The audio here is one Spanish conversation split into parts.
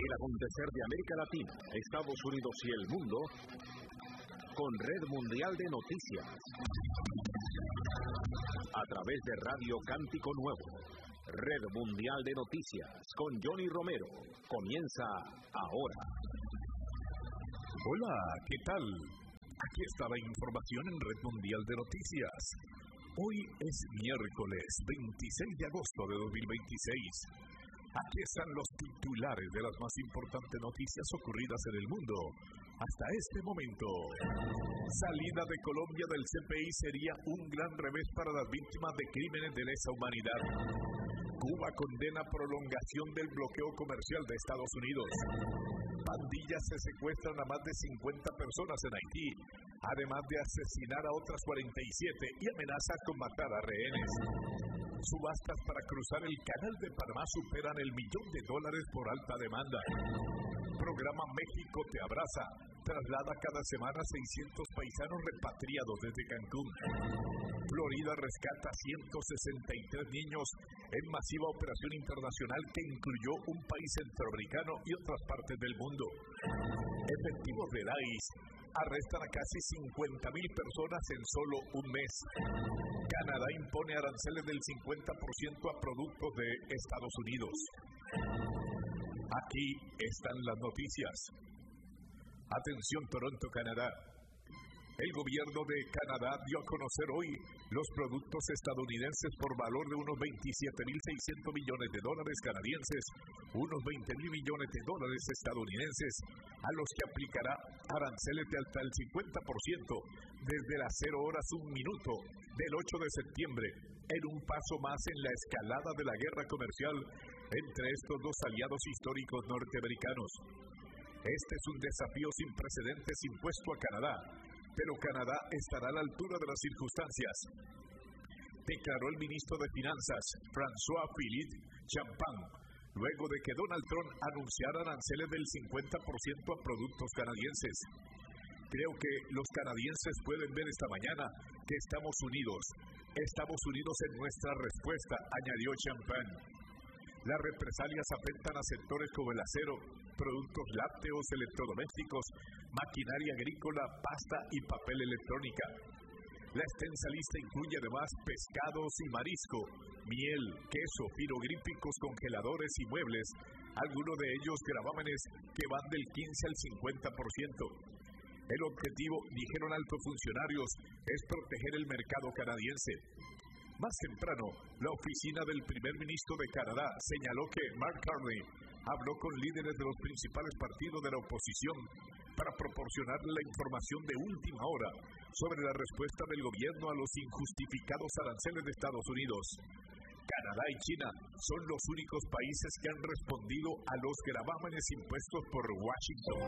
El acontecer de América Latina, Estados Unidos y el mundo con Red Mundial de Noticias. A través de Radio Cántico Nuevo. Red Mundial de Noticias con Johnny Romero. Comienza ahora. Hola, ¿qué tal? Aquí está la información en Red Mundial de Noticias. Hoy es miércoles 26 de agosto de 2026. Aquí están los titulares de las más importantes noticias ocurridas en el mundo hasta este momento. Salida de Colombia del CPI sería un gran revés para las víctimas de crímenes de lesa humanidad. Cuba condena prolongación del bloqueo comercial de Estados Unidos. Pandillas se secuestran a más de 50 personas en Haití, además de asesinar a otras 47 y amenaza con matar a rehenes. Subastas para cruzar el canal de Panamá superan $1 millón por alta demanda. Programa México te abraza. Traslada cada semana 600 paisanos repatriados desde Cancún. Florida rescata 163 niños en masiva operación internacional que incluyó un país centroamericano y otras partes del mundo. Efectivos del ICE arrestan a casi 50,000 personas en solo un mes. Canadá impone aranceles del 50% a productos de Estados Unidos. Aquí están las noticias. Atención, Toronto, Canadá. El gobierno de Canadá dio a conocer hoy los productos estadounidenses por valor de unos $27,600 millones canadienses, unos $20,000 millones estadounidenses, a los que aplicará aranceles de hasta el 50% desde las 0 horas 1 minuto del 8 de septiembre, en un paso más en la escalada de la guerra comercial entre estos dos aliados históricos norteamericanos. Este es un desafío sin precedentes impuesto a Canadá, pero Canadá estará a la altura de las circunstancias, declaró el ministro de Finanzas, François-Philippe Champagne, luego de que Donald Trump anunciara aranceles del 50% a productos canadienses. Creo que los canadienses pueden ver esta mañana que estamos unidos en nuestra respuesta, añadió Champagne. Las represalias afectan a sectores como el acero, productos lácteos, electrodomésticos, maquinaria agrícola, pasta y papel electrónica. La extensa lista incluye además pescados y marisco, miel, queso, frigoríficos, congeladores y muebles, algunos de ellos gravámenes que van del 15 al 50%. El objetivo, dijeron altos funcionarios, es proteger el mercado canadiense. Más temprano, la oficina del primer ministro de Canadá señaló que Mark Carney habló con líderes de los principales partidos de la oposición para proporcionar la información de última hora sobre la respuesta del gobierno a los injustificados aranceles de Estados Unidos. Canadá y China son los únicos países que han respondido a los gravámenes impuestos por Washington.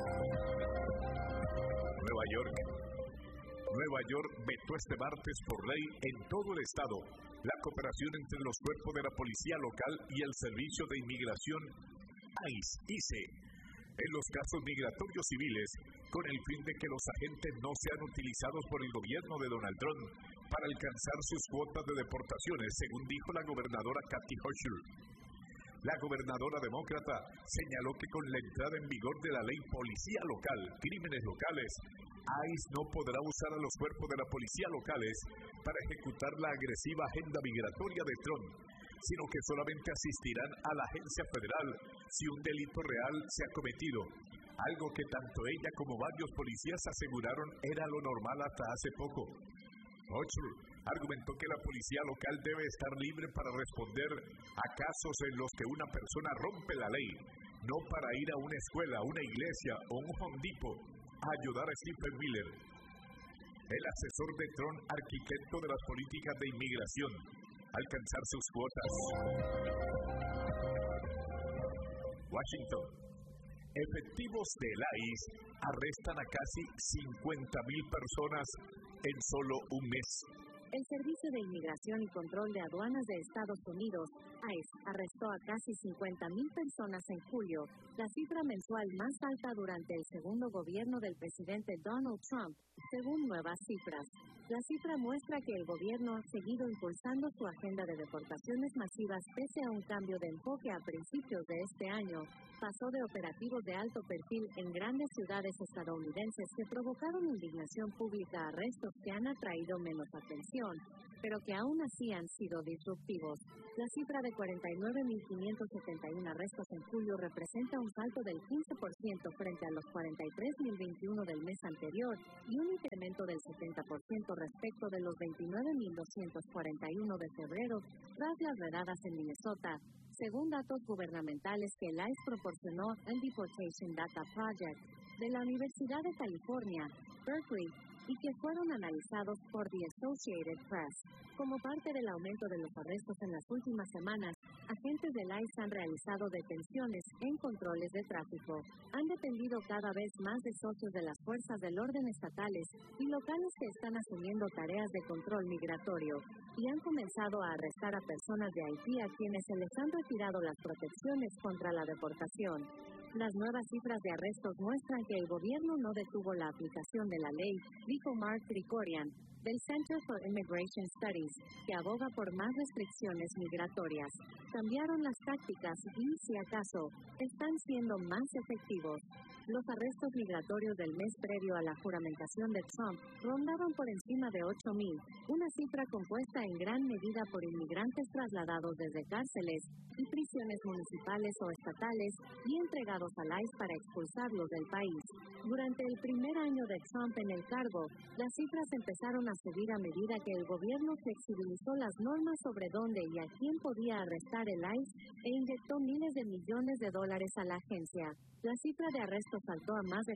Nueva York vetó este martes por ley en todo el estado la cooperación entre los cuerpos de la policía local y el Servicio de Inmigración ICE en los casos migratorios civiles, con el fin de que los agentes no sean utilizados por el gobierno de Donald Trump para alcanzar sus cuotas de deportaciones, según dijo la gobernadora Kathy Hochul. La gobernadora demócrata señaló que con la entrada en vigor de la ley policía local, crímenes locales, ICE no podrá usar a los cuerpos de la policía locales para ejecutar la agresiva agenda migratoria de Trump, sino que solamente asistirán a la agencia federal si un delito real se ha cometido, algo que tanto ella como varios policías aseguraron era lo normal hasta hace poco. Hochul argumentó que la policía local debe estar libre para responder a casos en los que una persona rompe la ley, no para ir a una escuela, una iglesia o un Home Depot a ayudar a Stephen Miller, el asesor de Trump, arquitecto de las políticas de inmigración, alcanzar sus cuotas. Washington. Efectivos del ICE arrestan a casi 50,000 personas en solo un mes. El Servicio de Inmigración y Control de Aduanas de Estados Unidos ICE arrestó a casi 50,000 personas en julio, la cifra mensual más alta durante el segundo gobierno del presidente Donald Trump, según nuevas cifras. La cifra muestra que el gobierno ha seguido impulsando su agenda de deportaciones masivas pese a un cambio de enfoque a principios de este año. Pasó de operativos de alto perfil en grandes ciudades estadounidenses que provocaron indignación pública a arrestos que han atraído menos atención, pero que aún así han sido disruptivos. La cifra de 49,571 arrestos en julio representa un salto del 15% frente a los 43,021 del mes anterior y un incremento del 70% respecto de los 29,241 de febrero tras las redadas en Minnesota, según datos gubernamentales que el ICE proporcionó al Deportation Data Project de la Universidad de California, Berkeley, y que fueron analizados por The Associated Press. Como parte del aumento de los arrestos en las últimas semanas, agentes del ICE han realizado detenciones en controles de tráfico. Han dependido cada vez más de socios de las fuerzas del orden estatales y locales que están asumiendo tareas de control migratorio, y han comenzado a arrestar a personas de Haití a quienes se les han retirado las protecciones contra la deportación. Las nuevas cifras de arrestos muestran que el gobierno no detuvo la aplicación de la ley, dijo Mark Krikorian, del Center for Immigration Studies, que aboga por más restricciones migratorias. Cambiaron las tácticas y, si acaso, están siendo más efectivos. Los arrestos migratorios del mes previo a la juramentación de Trump rondaban por encima de 8,000, una cifra compuesta en gran medida por inmigrantes trasladados desde cárceles y prisiones municipales o estatales y entregados al ICE para expulsarlos del país. Durante el primer año de Trump en el cargo, las cifras empezaron a subir a medida que el gobierno flexibilizó las normas sobre dónde y a quién podía arrestar el ICE e inyectó miles de millones de dólares a la agencia. La cifra de arrestos saltó a más de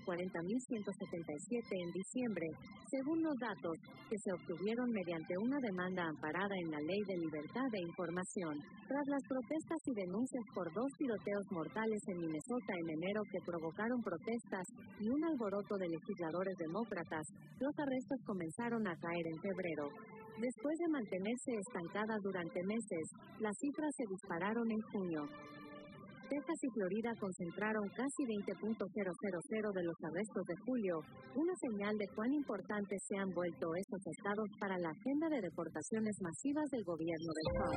40,177 en diciembre, según los datos que se obtuvieron mediante una demanda amparada en la Ley de Libertad de Información. Tras las protestas y denuncias por 2 tiroteos mortales en Minnesota en enero que provocaron protestas y un alboroto de legisladores demócratas, los arrestos comenzaron a caer en febrero. Después de mantenerse estancadas durante meses, las cifras se dispararon en junio. Texas y Florida concentraron casi 20,000 de los arrestos de julio, una señal de cuán importantes se han vuelto estos estados para la agenda de deportaciones masivas del gobierno de Trump.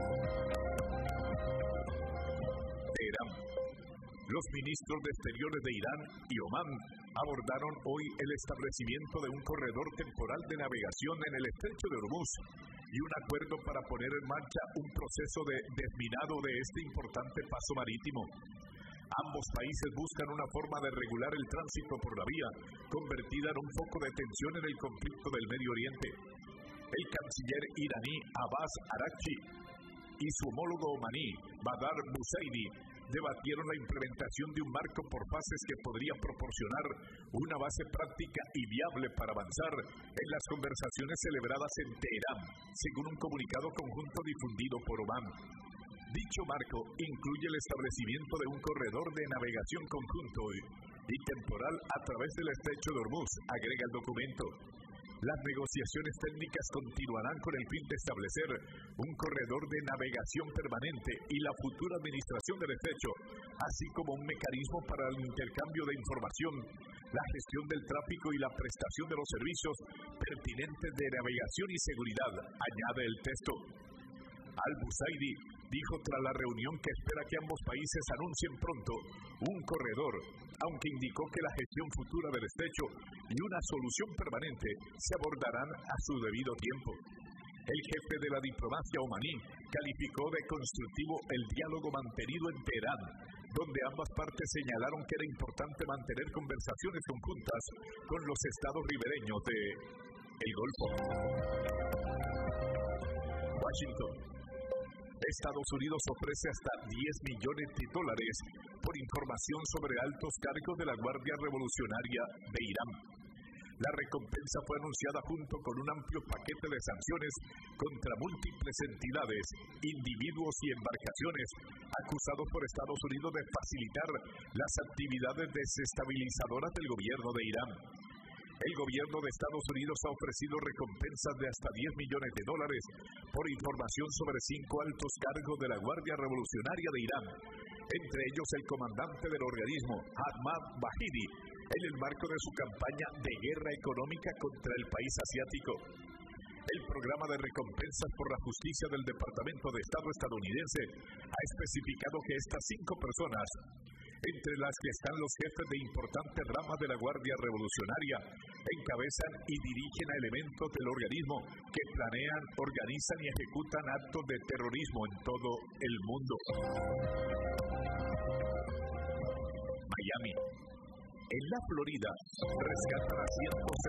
Teherán. Los ministros de Exteriores de Irán y Omán abordaron hoy el establecimiento de un corredor temporal de navegación en el estrecho de Hormuz y un acuerdo para poner en marcha un proceso de desminado de este importante paso marítimo. Ambos países buscan una forma de regular el tránsito por la vía, convertida en un foco de tensión en el conflicto del Medio Oriente. El canciller iraní Abbas Araghchi y su homólogo omaní, Badr Busaidi, debatieron la implementación de un marco por fases que podría proporcionar una base práctica y viable para avanzar en las conversaciones celebradas en Teherán, según un comunicado conjunto difundido por Omán. Dicho marco incluye el establecimiento de un corredor de navegación conjunto y temporal a través del estrecho de Hormuz, agrega el documento. Las negociaciones técnicas continuarán con el fin de establecer un corredor de navegación permanente y la futura administración del estrecho, así como un mecanismo para el intercambio de información, la gestión del tráfico y la prestación de los servicios pertinentes de navegación y seguridad, añade el texto. Al-Busaidi dijo tras la reunión que espera que ambos países anuncien pronto un corredor, aunque indicó que la gestión futura del estrecho y una solución permanente se abordarán a su debido tiempo. El jefe de la diplomacia omaní calificó de constructivo el diálogo mantenido en Teherán, donde ambas partes señalaron que era importante mantener conversaciones conjuntas con los estados ribereños de el Golfo. Washington. Estados Unidos ofrece hasta $10 millones por información sobre altos cargos de la Guardia Revolucionaria de Irán. La recompensa fue anunciada junto con un amplio paquete de sanciones contra múltiples entidades, individuos y embarcaciones acusados por Estados Unidos de facilitar las actividades desestabilizadoras del gobierno de Irán. El gobierno de Estados Unidos ha ofrecido recompensas de hasta $10 millones por información sobre 5 altos cargos de la Guardia Revolucionaria de Irán, entre ellos el comandante del organismo, Ahmad Bahidi, en el marco de su campaña de guerra económica contra el país asiático. El programa de recompensas por la justicia del Departamento de Estado estadounidense ha especificado que estas 5 personas, entre las que están los jefes de importantes ramas de la Guardia Revolucionaria, encabezan y dirigen a elementos del organismo que planean, organizan y ejecutan actos de terrorismo en todo el mundo. Miami. En la Florida, rescatan a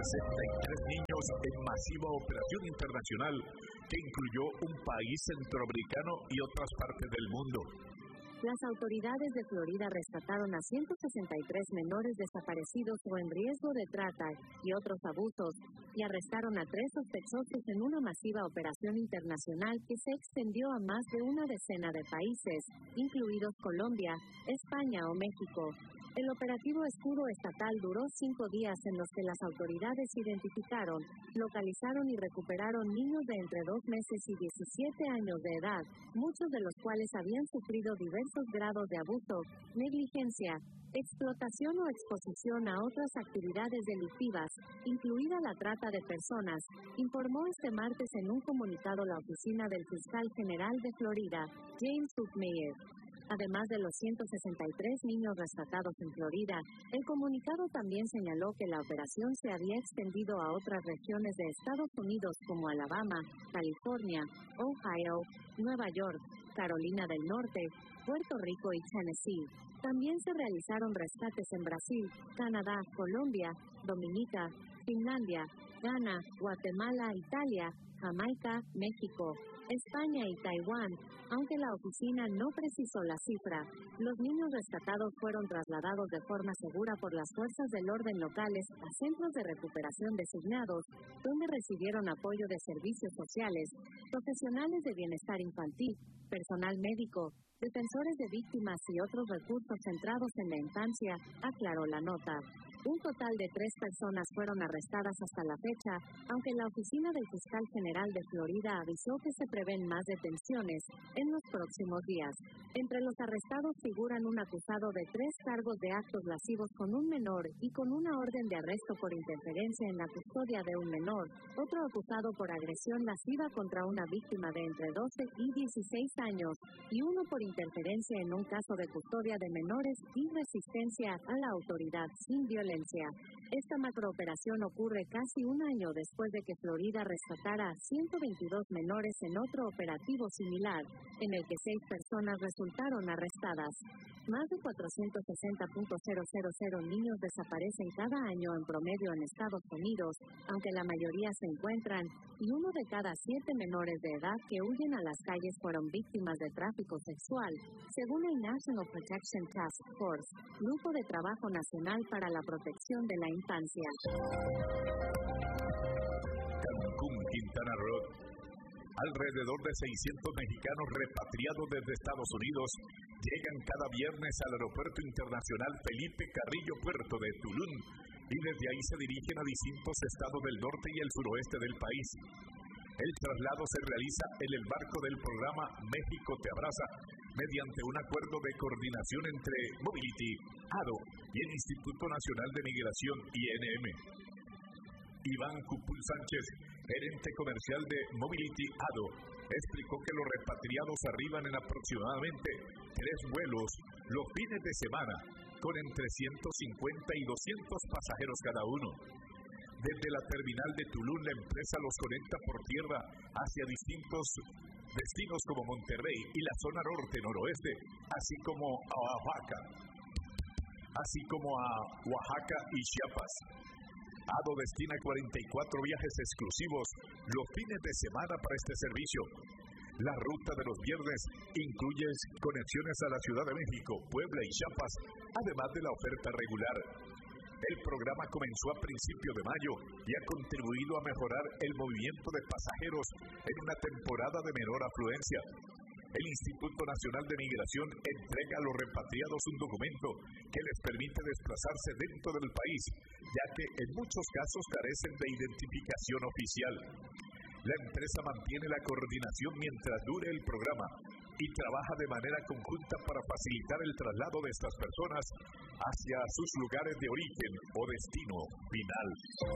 163 niños en masiva operación internacional que incluyó un país centroamericano y otras partes del mundo. Las autoridades de Florida rescataron a 163 menores desaparecidos o en riesgo de trata y otros abusos, y arrestaron a 3 sospechosos en una masiva operación internacional que se extendió a más de una decena de países, incluidos Colombia, España o México. El operativo Escudo Estatal duró 5 días en los que las autoridades identificaron, localizaron y recuperaron niños de entre 2 meses y 17 años de edad, muchos de los cuales habían sufrido diversos grados de abuso, negligencia, explotación o exposición a otras actividades delictivas, incluida la trata de personas, informó este martes en un comunicado la oficina del fiscal general de Florida, James Hookmeyer. Además de los 163 niños rescatados en Florida, el comunicado también señaló que la operación se había extendido a otras regiones de Estados Unidos como Alabama, California, Ohio, Nueva York, Carolina del Norte, Puerto Rico y Tennessee. También se realizaron rescates en Brasil, Canadá, Colombia, Dominica, Finlandia, Ghana, Guatemala, Italia, Jamaica, México, España y Taiwán. Aunque la oficina no precisó la cifra, los niños rescatados fueron trasladados de forma segura por las fuerzas del orden locales a centros de recuperación designados, donde recibieron apoyo de servicios sociales, profesionales de bienestar infantil, personal médico, defensores de víctimas y otros recursos centrados en la infancia, aclaró la nota. Un total de 3 personas fueron arrestadas hasta la fecha, aunque la oficina del fiscal general de Florida avisó que se prevén más detenciones en los próximos días. Entre los arrestados figuran un acusado de 3 cargos de actos lascivos con un menor y con una orden de arresto por interferencia en la custodia de un menor, otro acusado por agresión lasciva contra una víctima de entre 12 y 16 años, y uno por interferencia en un caso de custodia de menores y resistencia a la autoridad sin violencia. Esta macrooperación ocurre casi un año después de que Florida rescatara a 122 menores en otro operativo similar, en el que 6 personas resultaron arrestadas. Más de 460.000 niños desaparecen cada año en promedio en Estados Unidos, aunque la mayoría se encuentran, y 1 de cada 7 menores de edad que huyen a las calles fueron víctimas de tráfico sexual, según el National Protection Task Force, Grupo de Trabajo Nacional para la Protección de la Infancia. Cancún, Quintana Roo. Alrededor de 600 mexicanos repatriados desde Estados Unidos llegan cada viernes al Aeropuerto Internacional Felipe Carrillo Puerto de Tulum y desde ahí se dirigen a distintos estados del norte y el suroeste del país. El traslado se realiza en el marco del programa México Te Abraza, mediante un acuerdo de coordinación entre Mobility, ADO y el Instituto Nacional de Migración, INM. Iván Cupul Sánchez, gerente comercial de Mobility ADO, explicó que los repatriados arriban en aproximadamente 3 vuelos los fines de semana, con entre 150 y 200 pasajeros cada uno. Desde la terminal de Tulum, la empresa los conecta por tierra hacia distintos destinos como Monterrey y la zona norte-noroeste, así como a Oaxaca y Chiapas. ADO destina 44 viajes exclusivos los fines de semana para este servicio. La ruta de los viernes incluye conexiones a la Ciudad de México, Puebla y Chiapas, además de la oferta regular. El programa comenzó a principios de mayo y ha contribuido a mejorar el movimiento de pasajeros en una temporada de menor afluencia. El Instituto Nacional de Migración entrega a los repatriados un documento que les permite desplazarse dentro del país, ya que en muchos casos carecen de identificación oficial. La empresa mantiene la coordinación mientras dure el programa y trabaja de manera conjunta para facilitar el traslado de estas personas hacia sus lugares de origen o destino final.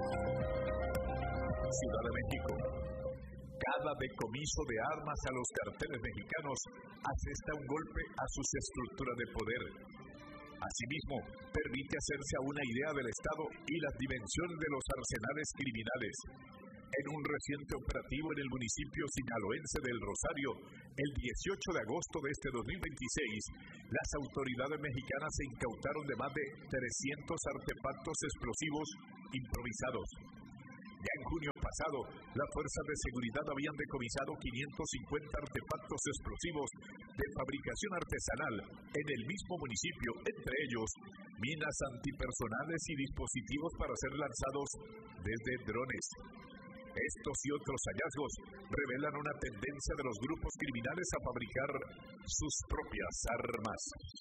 Ciudad de México. Cada decomiso de armas a los carteles mexicanos asesta un golpe a sus estructuras de poder. Asimismo, permite hacerse a una idea del Estado y las dimensiones de los arsenales criminales. En un reciente operativo en el municipio sinaloense del Rosario, el 18 de agosto de este 2026, las autoridades mexicanas se incautaron de más de 300 artefactos explosivos improvisados. Ya en junio pasado, las fuerzas de seguridad habían decomisado 550 artefactos explosivos de fabricación artesanal en el mismo municipio, entre ellos minas antipersonales y dispositivos para ser lanzados desde drones. Estos y otros hallazgos revelan una tendencia de los grupos criminales a fabricar sus propias armas.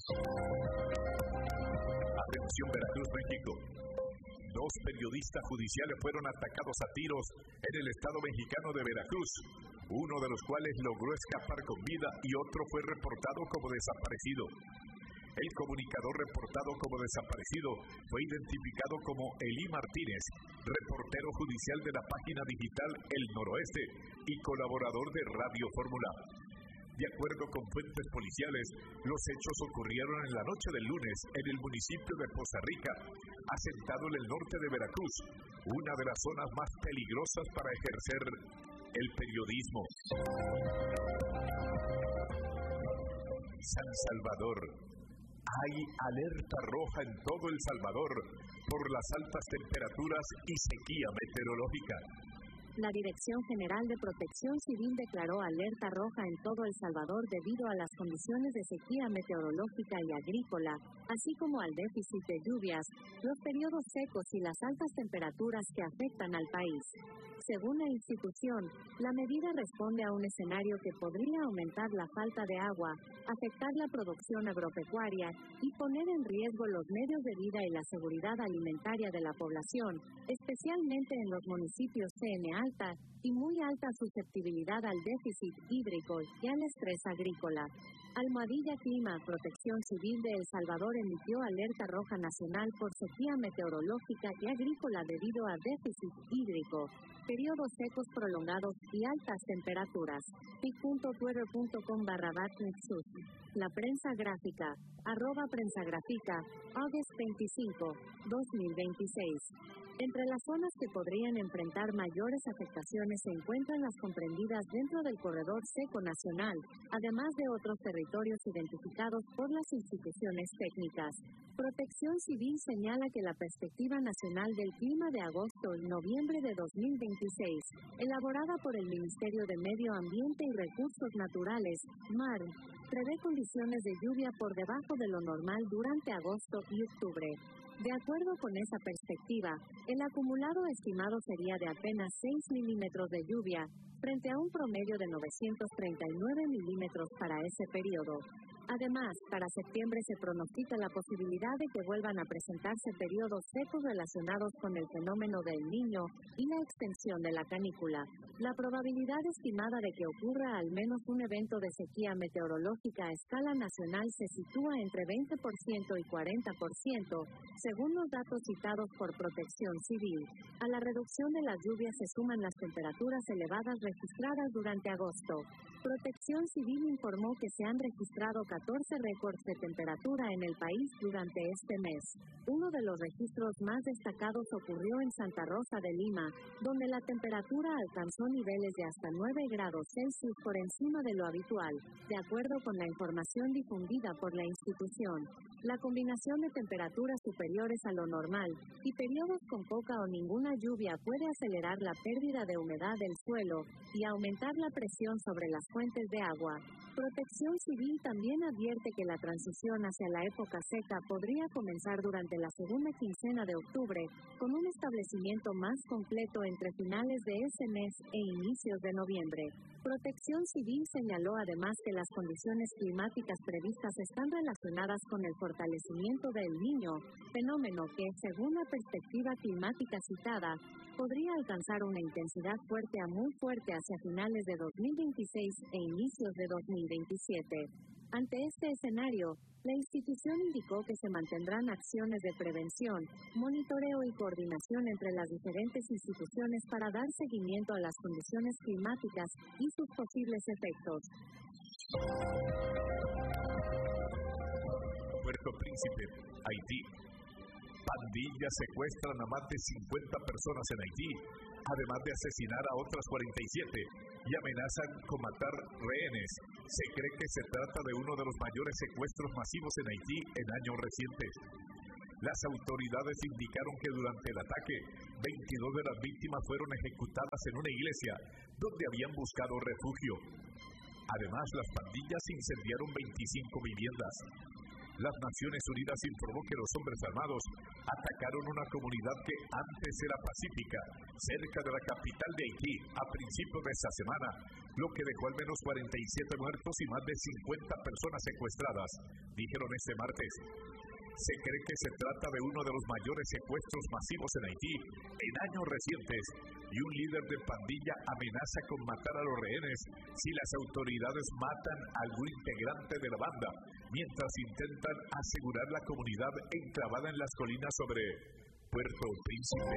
Atención, Veracruz, México. 2 periodistas judiciales fueron atacados a tiros en el estado mexicano de Veracruz, uno de los cuales logró escapar con vida y otro fue reportado como desaparecido. El comunicador reportado como desaparecido fue identificado como Elí Martínez, reportero judicial de la página digital El Noroeste y colaborador de Radio Fórmula. De acuerdo con fuentes policiales, los hechos ocurrieron en la noche del lunes en el municipio de Poza Rica, asentado en el norte de Veracruz, una de las zonas más peligrosas para ejercer el periodismo. San Salvador. Hay alerta roja en todo El Salvador por las altas temperaturas y sequía meteorológica. La Dirección General de Protección Civil declaró alerta roja en todo El Salvador debido a las condiciones de sequía meteorológica y agrícola, así como al déficit de lluvias, los periodos secos y las altas temperaturas que afectan al país. Según la institución, la medida responde a un escenario que podría aumentar la falta de agua, afectar la producción agropecuaria y poner en riesgo los medios de vida y la seguridad alimentaria de la población, especialmente en los municipios CN alta y muy alta susceptibilidad al déficit hídrico y al estrés agrícola. Almohadilla Clima, Protección Civil de El Salvador emitió alerta roja nacional por sequía meteorológica y agrícola debido a déficit hídrico, periodos secos prolongados y altas temperaturas. pic.twitter.com/batnexus. La prensa gráfica, @prensagrafica, August 25, 2026. Entre las zonas que podrían enfrentar mayores afectaciones se encuentran las comprendidas dentro del Corredor Seco Nacional, además de otros territorios identificados por las instituciones técnicas. Protección Civil señala que la Perspectiva Nacional del Clima de agosto y noviembre de 2026, elaborada por el Ministerio de Medio Ambiente y Recursos Naturales, MAR, prevé condiciones de lluvia por debajo de lo normal durante agosto y octubre. De acuerdo con esa perspectiva, el acumulado estimado sería de apenas 6 milímetros de lluvia, frente a un promedio de 939 milímetros para ese periodo. Además, para septiembre se pronostica la posibilidad de que vuelvan a presentarse periodos secos relacionados con el fenómeno del Niño y la extensión de la canícula. La probabilidad estimada de que ocurra al menos un evento de sequía meteorológica a escala nacional se sitúa entre 20% y 40%, según los datos citados por Protección Civil. A la reducción de las lluvias se suman las temperaturas elevadas registradas durante agosto. Protección Civil informó que se han registrado 14 récords de temperatura en el país durante este mes. Uno de los registros más destacados ocurrió en Santa Rosa de Lima, donde la temperatura alcanzó niveles de hasta 9 grados Celsius por encima de lo habitual, de acuerdo con la información difundida por la institución. La combinación de temperaturas superiores a lo normal y periodos con poca o ninguna lluvia puede acelerar la pérdida de humedad del suelo y aumentar la presión sobre las fuentes de agua. Protección Civil también advierte que la transición hacia la época seca podría comenzar durante la segunda quincena de octubre, con un establecimiento más completo entre finales de ese mes e inicios de noviembre. Protección Civil señaló además que las condiciones climáticas previstas están relacionadas con el fortalecimiento del Niño, fenómeno que, según la perspectiva climática citada, podría alcanzar una intensidad fuerte a muy fuerte hacia finales de 2026 e inicios de 2027. Ante este escenario, la institución indicó que se mantendrán acciones de prevención, monitoreo y coordinación entre las diferentes instituciones para dar seguimiento a las condiciones climáticas y sus posibles efectos. Puerto Príncipe, Haití. Pandillas secuestran a más de 50 personas en Haití, además de asesinar a otras 47 y amenazan con matar rehenes. Se cree que se trata de uno de los mayores secuestros masivos en Haití en años recientes. Las autoridades indicaron que durante el ataque, 22 de las víctimas fueron ejecutadas en una iglesia donde habían buscado refugio. Además, las pandillas incendiaron 25 viviendas. Las Naciones Unidas informó que los hombres armados atacaron una comunidad que antes era pacífica, cerca de la capital de Haití, a principios de esta semana, lo que dejó al menos 47 muertos y más de 50 personas secuestradas, dijeron este martes. Se cree que se trata de uno de los mayores secuestros masivos en Haití en años recientes y un líder de pandilla amenaza con matar a los rehenes si las autoridades matan a algún integrante de la banda, mientras intentan asegurar la comunidad enclavada en las colinas sobre Puerto Príncipe.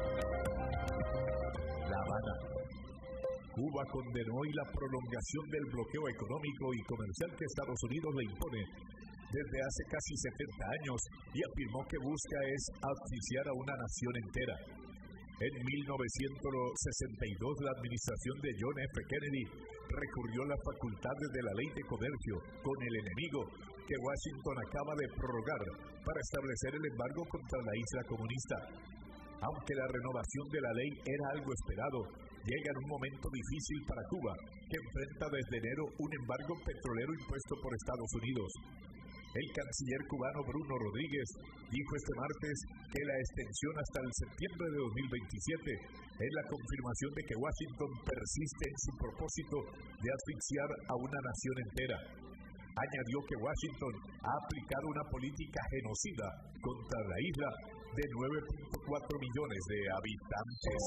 La Habana. Cuba condenó hoy la prolongación del bloqueo económico y comercial que Estados Unidos le impone desde hace casi 70 años y afirmó que busca es asfixiar a una nación entera. En 1962, la administración de John F. Kennedy recurrió a las facultades de la Ley de Comercio con el enemigo que Washington acaba de prorrogar para establecer el embargo contra la isla comunista. Aunque la renovación de la ley era algo esperado, llega en un momento difícil para Cuba, que enfrenta desde enero un embargo petrolero impuesto por Estados Unidos. El canciller cubano Bruno Rodríguez dijo este martes que la extensión hasta el septiembre de 2027 es la confirmación de que Washington persiste en su propósito de asfixiar a una nación entera. Añadió que Washington ha aplicado una política genocida contra la isla de 9.4 millones de habitantes.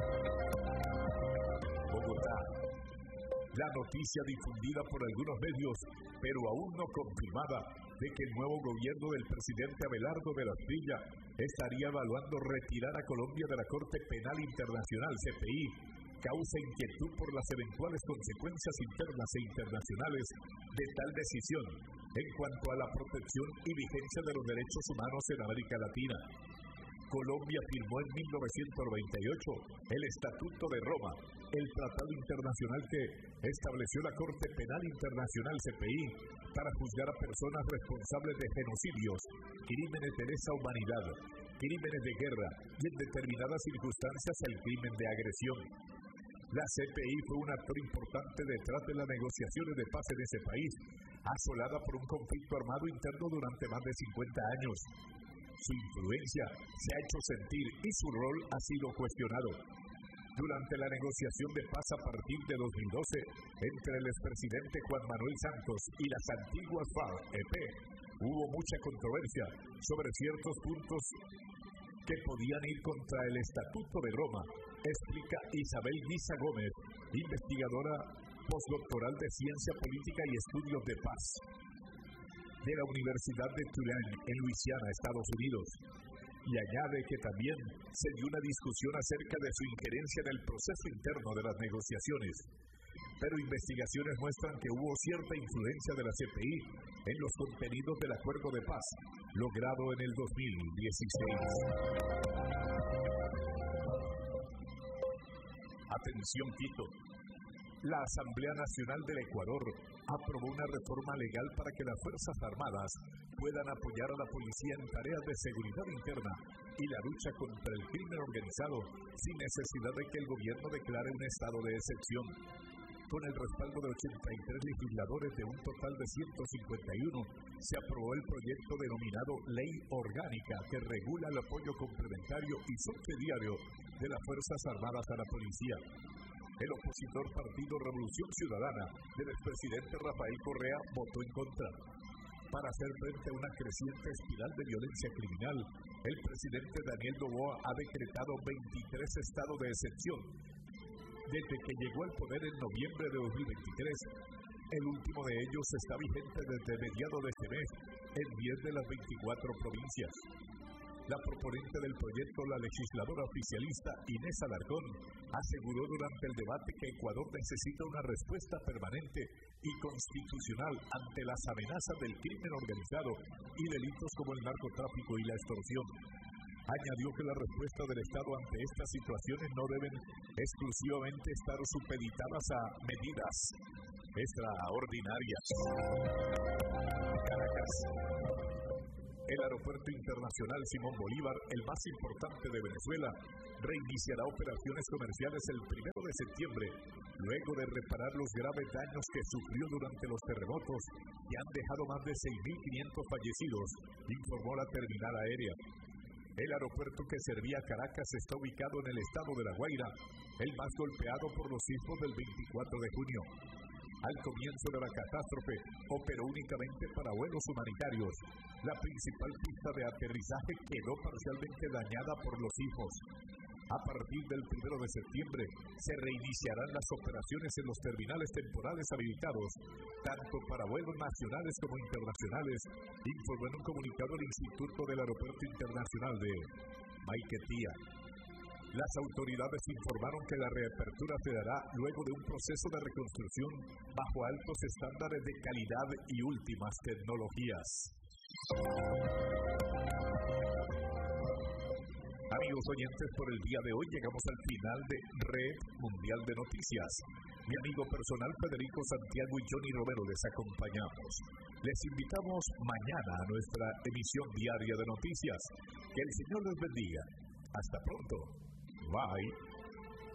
Bogotá. La noticia difundida por algunos medios, pero aún no confirmada, de que el nuevo gobierno del presidente Abelardo de la Espriella estaría evaluando retirar a Colombia de la Corte Penal Internacional, CPI, causa inquietud por las eventuales consecuencias internas e internacionales de tal decisión en cuanto a la protección y vigencia de los derechos humanos en América Latina. Colombia firmó en 1998 el Estatuto de Roma, el tratado internacional que estableció la Corte Penal Internacional CPI para juzgar a personas responsables de genocidios, crímenes de lesa humanidad, crímenes de guerra y en determinadas circunstancias el crimen de agresión. La CPI fue un actor importante detrás de las negociaciones de paz en ese país, asolada por un conflicto armado interno durante más de 50 años. Su influencia se ha hecho sentir y su rol ha sido cuestionado. Durante la negociación de paz a partir de 2012 entre el expresidente Juan Manuel Santos y las antiguas FARC-EP, hubo mucha controversia sobre ciertos puntos que podían ir contra el Estatuto de Roma, explica Isabel Guisa Gómez, investigadora postdoctoral de Ciencia Política y Estudios de Paz de la Universidad de Tulane, en Luisiana, Estados Unidos. Y añade que también se dio una discusión acerca de su injerencia en el proceso interno de las negociaciones. Pero investigaciones muestran que hubo cierta influencia de la CPI en los contenidos del acuerdo de paz, logrado en el 2016. Atención, Quito. La Asamblea Nacional del Ecuador aprobó una reforma legal para que las Fuerzas Armadas puedan apoyar a la policía en tareas de seguridad interna y la lucha contra el crimen organizado sin necesidad de que el gobierno declare un estado de excepción. con el respaldo de 83 legisladores de un total de 151, se aprobó el proyecto denominado Ley Orgánica que regula el apoyo complementario y subsidiario de las Fuerzas Armadas a la Policía. El opositor Partido Revolución Ciudadana del expresidente Rafael Correa votó en contra. Para hacer frente a una creciente espiral de violencia criminal, el presidente Daniel Noboa ha decretado 23 estados de excepción. Desde que llegó al poder en noviembre de 2023, el último de ellos está vigente desde mediados de este mes en 10 de las 24 provincias. La proponente del proyecto, la legisladora oficialista Inés Alarcón, aseguró durante el debate que Ecuador necesita una respuesta permanente y constitucional ante las amenazas del crimen organizado y delitos como el narcotráfico y la extorsión. Añadió que la respuesta del Estado ante estas situaciones no deben exclusivamente estar supeditadas a medidas extraordinarias. Caracas. El Aeropuerto Internacional Simón Bolívar, el más importante de Venezuela, reiniciará operaciones comerciales el 1 de septiembre, luego de reparar los graves daños que sufrió durante los terremotos que han dejado más de 6.500 fallecidos, informó la terminal aérea. El aeropuerto que servía a Caracas está ubicado en el estado de La Guaira, el más golpeado por los sismos del 24 de junio. Al comienzo de la catástrofe, operó únicamente para vuelos humanitarios. La principal pista de aterrizaje quedó parcialmente dañada por los sismos. A partir del 1 de septiembre, se reiniciarán las operaciones en los terminales temporales habilitados, tanto para vuelos nacionales como internacionales, informó en un comunicado el Instituto del Aeropuerto Internacional de Maiquetía. Las autoridades informaron que la reapertura se dará luego de un proceso de reconstrucción bajo altos estándares de calidad y últimas tecnologías. Amigos oyentes, por el día de hoy llegamos al final de Red Mundial de Noticias. Mi amigo personal Federico Santiago y Johnny Romero les acompañamos. Les invitamos mañana a nuestra emisión diaria de noticias. Que el Señor les bendiga. Hasta pronto. Bye.